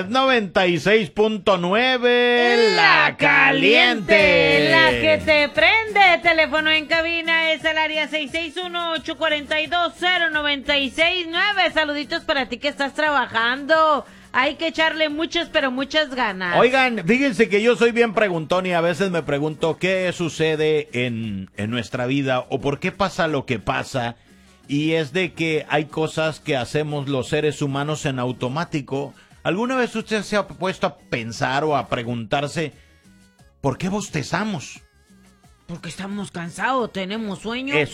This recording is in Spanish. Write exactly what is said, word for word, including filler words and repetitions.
es noventa y seis punto nueve, la caliente. La que te prende. Teléfono en cabina es el área seis seis uno, ocho cuatro dos, cero nueve seis nueve. Saluditos para ti que estás trabajando. Hay que echarle muchas, pero muchas ganas. Oigan, fíjense que yo soy bien preguntón y a veces me pregunto qué sucede en, en nuestra vida o por qué pasa lo que pasa. Y es de que hay cosas que hacemos los seres humanos en automático. ¿Alguna vez usted se ha puesto a pensar o a preguntarse por qué bostezamos? Porque estamos cansados, tenemos sueño. Eso